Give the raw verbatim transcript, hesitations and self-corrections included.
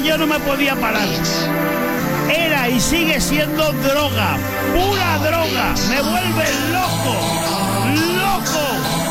yo no me podía parar. Era y sigue siendo droga, pura droga. Me vuelve loco, loco.